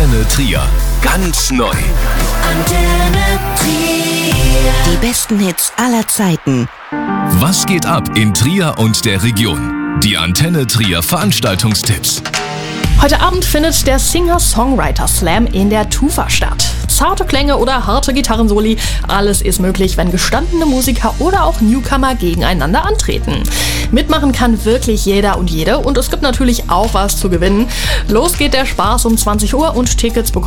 Antenne Trier. Ganz neu. Antenne Trier. Die besten Hits aller Zeiten. Was geht ab in Trier und der Region? Die Antenne Trier Veranstaltungstipps. Heute Abend findet der Singer-Songwriter-Slam in der Tufa statt. Zarte Klänge oder harte Gitarrensoli, alles ist möglich, wenn gestandene Musiker oder auch Newcomer gegeneinander antreten. Mitmachen kann wirklich jeder und jede und es gibt natürlich auch was zu gewinnen. Los geht der Spaß um 20 Uhr und Tickets bekommt